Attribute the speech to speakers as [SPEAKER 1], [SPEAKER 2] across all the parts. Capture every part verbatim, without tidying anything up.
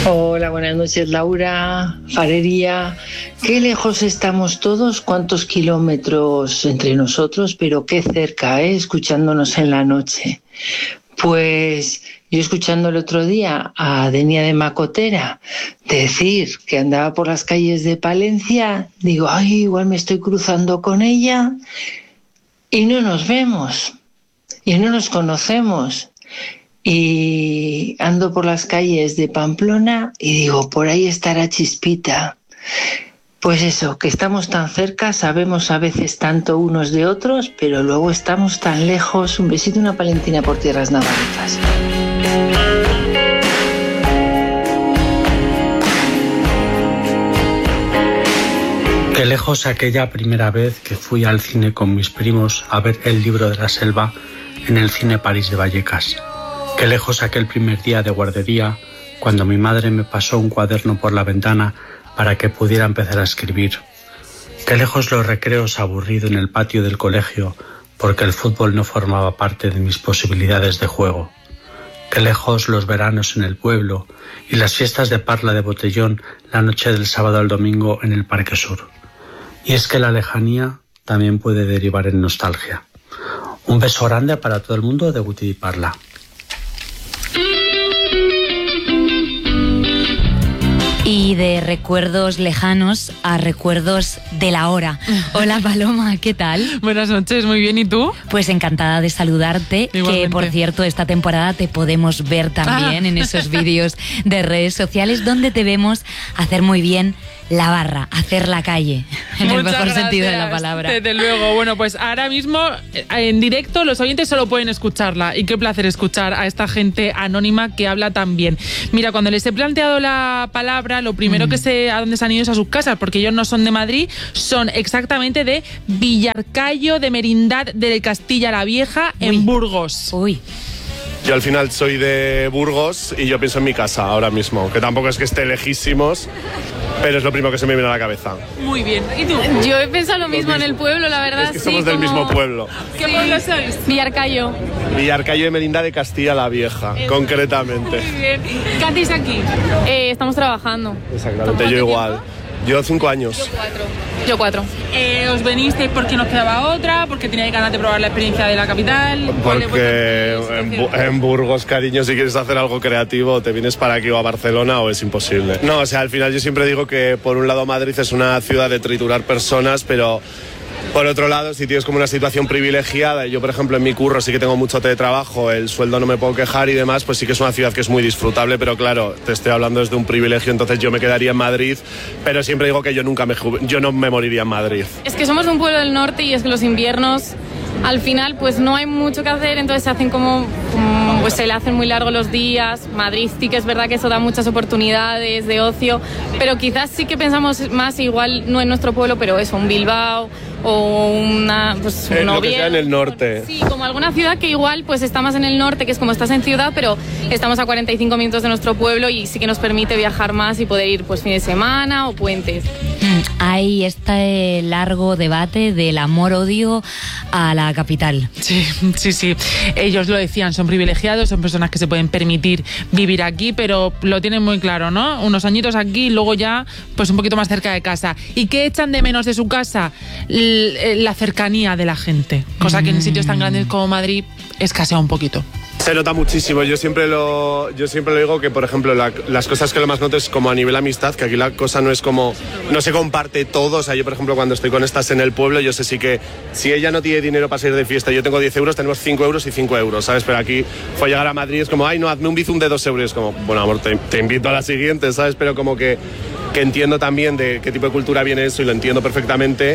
[SPEAKER 1] Hola, buenas noches, Laura, Farería. Qué lejos estamos todos, cuántos kilómetros entre nosotros, pero qué cerca, ¿eh? Escuchándonos en la noche. Pues yo escuchando el otro día a Denia de Macotera decir que andaba por las calles de Palencia, digo, ay, igual me estoy cruzando con ella y no nos vemos y no nos conocemos. Y ando por las calles de Pamplona y digo, por ahí estará Chispita. Pues eso, que estamos tan cerca, sabemos a veces tanto unos de otros, pero luego estamos tan lejos. Un besito y una palentina por tierras navarras.
[SPEAKER 2] Qué lejos aquella primera vez que fui al cine con mis primos a ver El libro de la selva en el Cine París de Vallecas. Qué lejos aquel primer día de guardería, cuando mi madre me pasó un cuaderno por la ventana para que pudiera empezar a escribir. Qué lejos los recreos aburridos en el patio del colegio, porque el fútbol no formaba parte de mis posibilidades de juego. Qué lejos los veranos en el pueblo y las fiestas de parla de botellón la noche del sábado al domingo en el Parque Sur. Y es que la lejanía también puede derivar en nostalgia. Un beso grande para todo el mundo de Guti y Parla.
[SPEAKER 3] Y de recuerdos lejanos a recuerdos de la hora. Hola Paloma, ¿qué tal?
[SPEAKER 4] Buenas noches, muy bien, ¿y tú?
[SPEAKER 3] Pues encantada de saludarte. Igualmente. Que por cierto, esta temporada te podemos ver también ah. en esos vídeos de redes sociales donde te vemos hacer muy bien la barra, hacer la calle, en
[SPEAKER 4] Muchas
[SPEAKER 3] el mejor
[SPEAKER 4] gracias,
[SPEAKER 3] sentido de la palabra.
[SPEAKER 4] Desde luego, bueno, pues ahora mismo en directo los oyentes solo pueden escucharla y qué placer escuchar a esta gente anónima que habla tan bien. Mira, cuando les he planteado la palabra, lo primero mm. que sé a dónde se han ido es a sus casas, porque ellos no son de Madrid, son exactamente de Villarcayo de Merindad de Castilla la Vieja, Uy. en Burgos.
[SPEAKER 3] Uy.
[SPEAKER 5] Yo al final soy de Burgos y yo pienso en mi casa ahora mismo, que tampoco es que esté lejísimos, pero es lo primero que se me viene a la cabeza.
[SPEAKER 4] Muy bien. ¿Y tú?
[SPEAKER 6] Yo he pensado lo mismo, lo mismo en el pueblo, la verdad.
[SPEAKER 5] Es que
[SPEAKER 6] sí,
[SPEAKER 5] somos del
[SPEAKER 6] como...
[SPEAKER 5] mismo pueblo.
[SPEAKER 4] ¿Qué sí. pueblo sois?
[SPEAKER 6] Villarcayo.
[SPEAKER 5] Villarcayo de Merindad de Castilla la Vieja, es... concretamente.
[SPEAKER 4] Muy bien. ¿Qué hacéis aquí?
[SPEAKER 6] Eh, estamos trabajando.
[SPEAKER 5] Exactamente, yo igual. Tiempo? Yo cinco años.
[SPEAKER 6] Yo cuatro. Yo cuatro.
[SPEAKER 4] Eh, ¿Os venisteis porque nos quedaba otra? ¿Porque teníais ganas de probar la experiencia de la capital?
[SPEAKER 5] Porque en, en Burgos, cariño, si quieres hacer algo creativo, te vienes para aquí o a Barcelona o es imposible. No, o sea, al final yo siempre digo que por un lado Madrid es una ciudad de triturar personas, pero... Por otro lado, si tienes como una situación privilegiada, yo por ejemplo en mi curro sí que tengo mucho teletrabajo, el sueldo no me puedo quejar y demás, pues sí que es una ciudad que es muy disfrutable, pero claro, te estoy hablando desde un privilegio, entonces yo me quedaría en Madrid, pero siempre digo que yo nunca me yo no me moriría en Madrid.
[SPEAKER 6] Es que somos un pueblo del norte y es que los inviernos al final pues no hay mucho que hacer, entonces se hacen como, como pues se le hacen muy largos los días. Madrid sí que es verdad que eso da muchas oportunidades de ocio, pero quizás sí que pensamos más igual no en nuestro pueblo, pero eso, un Bilbao o una pues
[SPEAKER 5] un
[SPEAKER 6] Oviedo,
[SPEAKER 5] lo que sea en el norte.
[SPEAKER 6] Sí, como alguna ciudad que igual pues está más en el norte, que es como estás en ciudad, pero estamos a cuarenta y cinco minutos de nuestro pueblo y sí que nos permite viajar más y poder ir pues fin de semana o puentes.
[SPEAKER 3] Hay este largo debate del amor-odio a la capital.
[SPEAKER 4] Sí, sí, sí. Ellos lo decían, son privilegiados, son personas que se pueden permitir vivir aquí, pero lo tienen muy claro, ¿no? Unos añitos aquí, luego ya pues un poquito más cerca de casa. ¿Y qué echan de menos de su casa? La cercanía de la gente, cosa que en sitios tan grandes como Madrid escasea un poquito.
[SPEAKER 5] Se nota muchísimo, yo siempre lo, yo siempre lo digo que, por ejemplo, la, las cosas que lo más noto es como a nivel amistad, que aquí la cosa no es como, no se comparte todo, o sea, yo por ejemplo cuando estoy con estas en el pueblo, yo sé sí que si ella no tiene dinero para salir de fiesta, yo tengo diez euros, tenemos cinco euros y cinco euros, ¿sabes? Pero aquí fue llegar a Madrid, es como, ay no, hazme un bizum de dos euros, es como, bueno amor, te, te invito a la siguiente, ¿sabes? Pero como que, que entiendo también de qué tipo de cultura viene eso y lo entiendo perfectamente.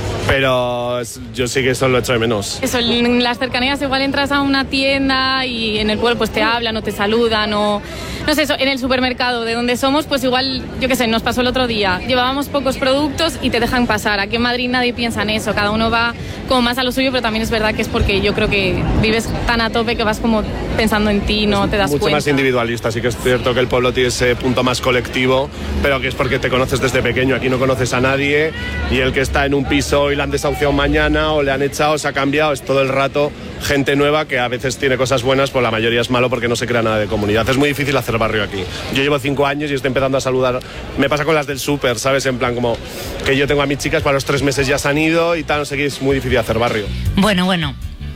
[SPEAKER 5] Pero yo sí que eso lo echo de menos.
[SPEAKER 6] Eso, en las cercanías igual entras a una tienda y en el pueblo pues te hablan o te saludan o... No sé, eso, en el supermercado de donde somos pues igual, yo qué sé, nos pasó el otro día. Llevábamos pocos productos y te dejan pasar. Aquí en Madrid nadie piensa en eso, cada uno va como más a lo suyo, pero también es verdad que es porque yo creo que vives tan a tope que vas como pensando en ti, no te das
[SPEAKER 5] mucho
[SPEAKER 6] cuenta.
[SPEAKER 5] Mucho más individualista, sí que es cierto que el pueblo tiene ese punto más colectivo, pero que es porque te conoces desde pequeño, aquí no conoces a nadie y el que está en un piso y hoy la han desahuciado mañana, o le han echado, se ha cambiado, es todo el rato gente nueva que a veces tiene cosas buenas, pues la mayoría es malo porque no se crea nada de comunidad. Es muy difícil hacer barrio aquí. Yo llevo cinco años y estoy empezando a saludar. Me pasa con las del súper, ¿sabes? En plan como que yo tengo a mis chicas, para los tres meses ya se han ido y tal, no sé qué, es muy difícil hacer barrio.
[SPEAKER 3] Bueno, bueno.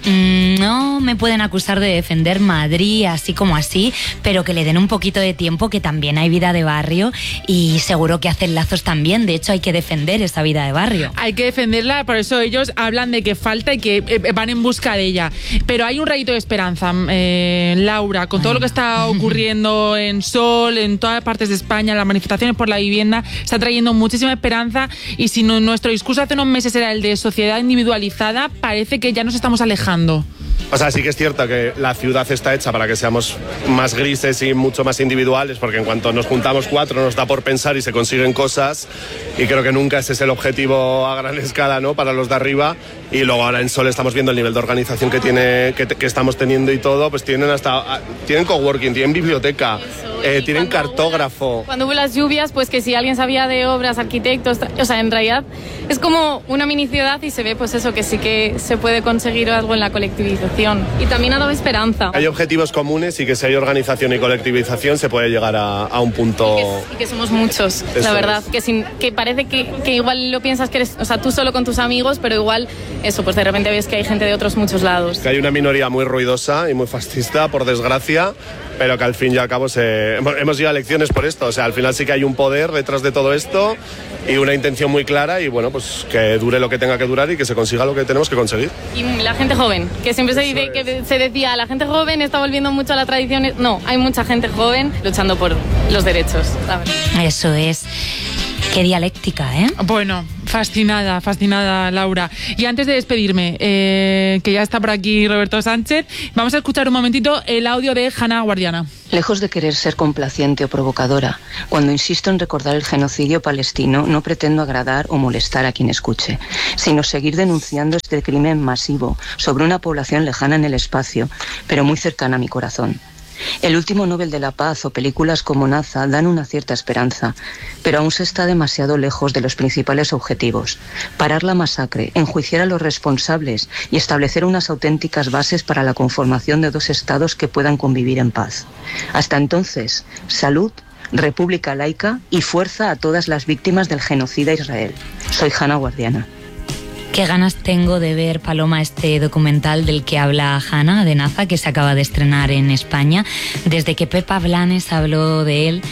[SPEAKER 3] No me pueden acusar de defender Madrid así como así, pero que le den un poquito de tiempo, que también hay vida de barrio y seguro que hacen lazos también. De hecho, hay que defender esa vida de barrio.
[SPEAKER 4] Hay que defenderla, por eso ellos hablan de que falta y que eh, van en busca de ella. Pero hay un rayito de esperanza, eh, Laura, con todo lo que está ocurriendo en Sol, en todas partes de España, las manifestaciones por la vivienda, está trayendo muchísima esperanza, y si no, nuestro discurso hace unos meses era el de sociedad individualizada, parece que ya nos estamos alejando.
[SPEAKER 5] O sea, sí que es cierto que la ciudad está hecha para que seamos más grises y mucho más individuales, porque en cuanto nos juntamos cuatro nos da por pensar y se consiguen cosas, y creo que nunca ese es el objetivo a gran escala, ¿no?, para los de arriba. Y luego ahora en Sol estamos viendo el nivel de organización que tiene que, que estamos teniendo y todo, pues tienen hasta tienen coworking, tienen biblioteca, eh, tienen cuando cartógrafo.
[SPEAKER 6] Hubo, cuando hubo las lluvias, pues que si alguien sabía de obras, arquitectos, o sea, en realidad es como una mini ciudad, y se ve pues eso, que sí que se puede conseguir algo en la colectivización, y también ha dado esperanza.
[SPEAKER 5] Hay objetivos comunes, y que si hay organización y colectivización se puede llegar a, a un punto.
[SPEAKER 6] Y que, y que somos muchos, eso la verdad, es. que, sin, que parece que, que igual lo piensas que eres, o sea, tú solo con tus amigos, pero igual eso, pues de repente ves que hay gente de otros muchos lados.
[SPEAKER 5] Que hay una minoría muy ruidosa y muy fascista, por desgracia, pero que al fin y al cabo se... hemos ido a elecciones por esto. O sea, al final sí que hay un poder detrás de todo esto y una intención muy clara, y bueno, pues que dure lo que tenga que durar y que se consiga lo que tenemos que conseguir.
[SPEAKER 6] Y la gente joven, que siempre se, dice, que se decía, la gente joven está volviendo mucho a las tradiciones. No, hay mucha gente joven luchando por los derechos, ¿sabes?
[SPEAKER 3] Eso es. Qué dialéctica, ¿eh?
[SPEAKER 4] Bueno, fascinada, fascinada, Laura. Y antes de despedirme, eh, que ya está por aquí Roberto Sánchez, vamos a escuchar un momentito el audio de Hannah Guardiana.
[SPEAKER 7] Lejos de querer ser complaciente o provocadora, cuando insisto en recordar el genocidio palestino, no pretendo agradar o molestar a quien escuche, sino seguir denunciando este crimen masivo sobre una población lejana en el espacio, pero muy cercana a mi corazón. El último Nobel de la Paz o películas como Naza dan una cierta esperanza, pero aún se está demasiado lejos de los principales objetivos: parar la masacre, enjuiciar a los responsables y establecer unas auténticas bases para la conformación de dos estados que puedan convivir en paz. Hasta entonces, salud, república laica y fuerza a todas las víctimas del genocida Israel. Soy Hannah Guardiana.
[SPEAKER 3] Qué ganas tengo de ver, Paloma, este documental del que habla Hannah, de Naza, que se acaba de estrenar en España, desde que Pepa Blanes habló de él,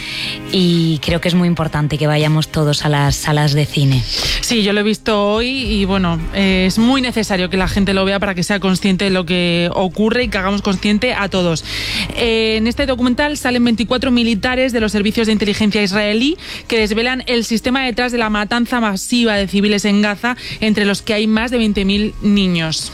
[SPEAKER 3] y creo que es muy importante que vayamos todos a las salas de cine.
[SPEAKER 4] Sí, yo lo he visto hoy y bueno, eh, es muy necesario que la gente lo vea para que sea consciente de lo que ocurre y que hagamos consciente a todos. Eh, en este documental salen veinticuatro militares de los servicios de inteligencia israelí que desvelan el sistema detrás de la matanza masiva de civiles en Gaza, entre los que hay más de veinte mil niños.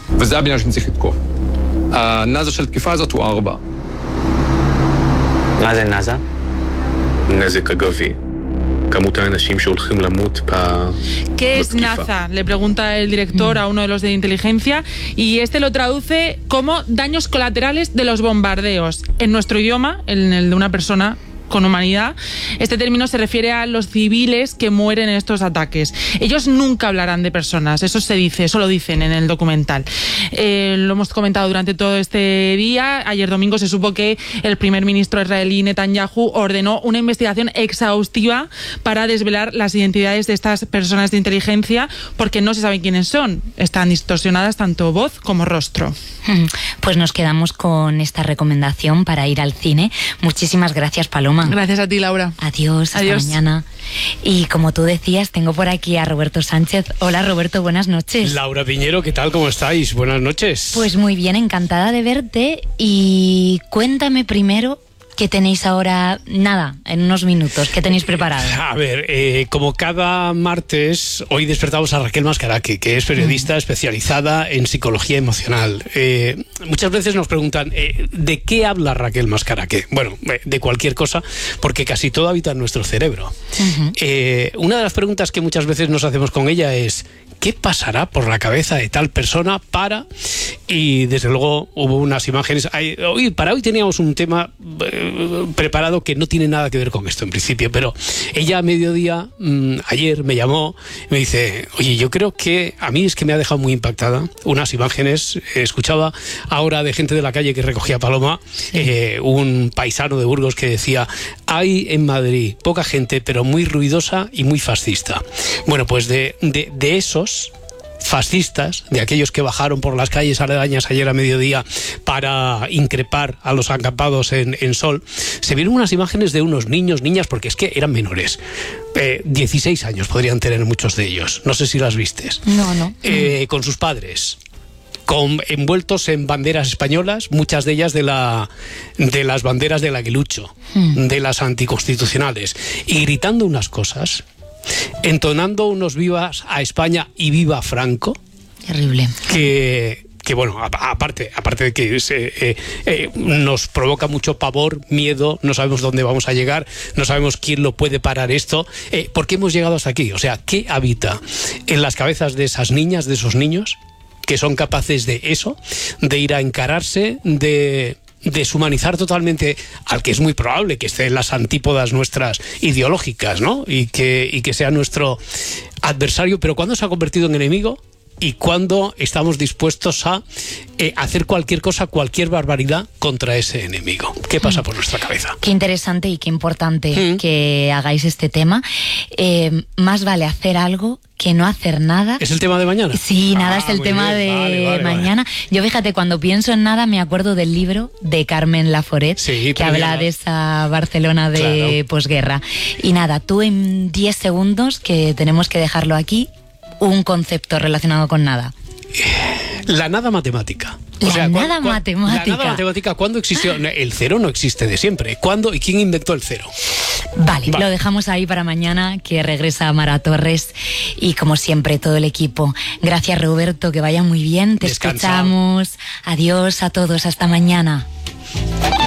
[SPEAKER 4] ¿Qué es Naza?, le pregunta el director a uno de los de inteligencia, y este lo traduce como daños colaterales de los bombardeos. En nuestro idioma, en el de una persona con humanidad, este término se refiere a los civiles que mueren en estos ataques. Ellos nunca hablarán de personas, eso se dice, eso lo dicen en el documental. Eh, lo hemos comentado durante todo este día. Ayer domingo se supo que el primer ministro israelí Netanyahu ordenó una investigación exhaustiva para desvelar las identidades de estas personas de inteligencia, porque no se sabe quiénes son. Están distorsionadas tanto voz como rostro.
[SPEAKER 3] Pues nos quedamos con esta recomendación para ir al cine. Muchísimas gracias, Paloma.
[SPEAKER 4] Gracias a ti, Laura.
[SPEAKER 3] Adiós, hasta
[SPEAKER 4] Adiós.
[SPEAKER 3] mañana. Y como tú decías, tengo por aquí a Roberto Sánchez. Hola, Roberto, buenas noches.
[SPEAKER 8] Laura Piñero, ¿qué tal? ¿Cómo estáis? Buenas noches.
[SPEAKER 3] Pues muy bien, encantada de verte. Y cuéntame primero, ¿qué tenéis ahora? Nada, en unos minutos, ¿qué tenéis preparado?
[SPEAKER 8] A ver, eh, como cada martes, hoy despertamos a Raquel Mascaraque, que es periodista mm. especializada en psicología emocional. Eh, muchas veces nos preguntan, eh, ¿de qué habla Raquel Mascaraque? Bueno, eh, de cualquier cosa, porque casi todo habita en nuestro cerebro. Uh-huh. Eh, una de las preguntas que muchas veces nos hacemos con ella es, ¿qué pasará por la cabeza de tal persona para? Y desde luego hubo unas imágenes. Hay, hoy, para hoy teníamos un tema eh, preparado que no tiene nada que ver con esto en principio, pero ella a mediodía, mmm, ayer me llamó y me dice, oye, yo creo que a mí es que me ha dejado muy impactada unas imágenes. Eh, escuchaba ahora de gente de la calle que recogía paloma, eh, un paisano de Burgos que decía, hay en Madrid poca gente, pero muy ruidosa y muy fascista. Bueno, pues de, de, de esos fascistas, de aquellos que bajaron por las calles aledañas ayer a mediodía para increpar a los acampados en, en Sol, se vieron unas imágenes de unos niños, niñas, porque es que eran menores, eh, dieciséis años podrían tener muchos de ellos, no sé si las vistes,
[SPEAKER 3] no, no.
[SPEAKER 8] Eh, con sus padres, con, envueltos en banderas españolas, muchas de ellas de, la, de las banderas del aguilucho, mm. de las anticonstitucionales, y gritando unas cosas, entonando unos vivas a España y viva Franco.
[SPEAKER 3] Terrible.
[SPEAKER 8] Que, que bueno, aparte, aparte de que se, eh, eh, nos provoca mucho pavor, miedo, no sabemos dónde vamos a llegar, no sabemos quién lo puede parar esto. Eh, ¿Por qué hemos llegado hasta aquí? O sea, ¿qué habita en las cabezas de esas niñas, de esos niños, que son capaces de eso, de ir a encararse, de deshumanizar totalmente al que es muy probable que esté en las antípodas nuestras ideológicas, ¿no? Y que, y que sea nuestro adversario, pero ¿cuándo se ha convertido en enemigo? Y cuándo estamos dispuestos a eh, hacer cualquier cosa, cualquier barbaridad contra ese enemigo. ¿Qué pasa por nuestra cabeza?
[SPEAKER 3] Qué interesante y qué importante
[SPEAKER 8] Mm.
[SPEAKER 3] que hagáis este tema. Eh, más vale hacer algo que no hacer nada.
[SPEAKER 8] ¿Es el tema de mañana?
[SPEAKER 3] Sí, nada,
[SPEAKER 8] Ah,
[SPEAKER 3] es el
[SPEAKER 8] muy
[SPEAKER 3] tema
[SPEAKER 8] bien.
[SPEAKER 3] de
[SPEAKER 8] Vale, vale,
[SPEAKER 3] mañana. Vale. Yo, fíjate, cuando pienso en nada me acuerdo del libro de Carmen Laforet,
[SPEAKER 8] sí,
[SPEAKER 3] que habla
[SPEAKER 8] ya.
[SPEAKER 3] de esa Barcelona de
[SPEAKER 8] Claro.
[SPEAKER 3] posguerra. Y nada, tú en diez segundos, que tenemos que dejarlo aquí, un concepto relacionado con nada.
[SPEAKER 8] La nada matemática.
[SPEAKER 3] La
[SPEAKER 8] O sea, ¿cuán-
[SPEAKER 3] nada
[SPEAKER 8] cuán-
[SPEAKER 3] matemática.
[SPEAKER 8] La nada matemática, ¿cuándo existió? El cero no existe de siempre. ¿Cuándo y quién inventó el cero?
[SPEAKER 3] Vale,
[SPEAKER 8] Vale.
[SPEAKER 3] lo dejamos ahí para mañana, que regresa Mara Torres y, como siempre, todo el equipo. Gracias, Roberto, que vaya muy bien. Te
[SPEAKER 8] Descansa.
[SPEAKER 3] escuchamos. Adiós a todos, hasta mañana.